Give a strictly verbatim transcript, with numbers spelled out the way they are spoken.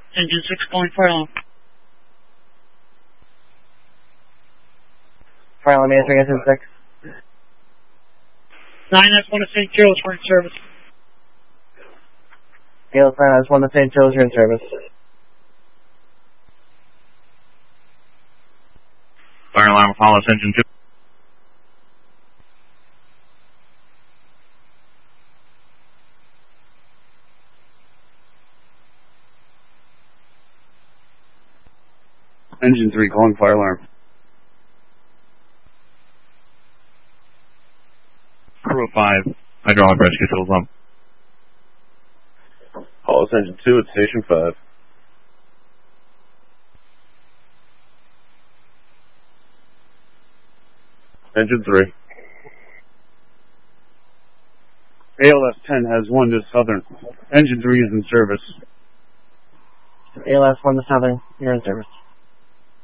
Engine six calling fire alarm. Fire alarm answering engine six. nine S one to Saint Joe's, we're in service. Gale nine S one to Saint Joe's, you're in service. Fire alarm, Apollo, engine two. Engine three calling fire alarm. Crew of five, hydraulic rescue fills up. Apollo engine two at station five. Engine three. A L S ten has one to Southern. Engine three is in service. A L S one to Southern, you're in service.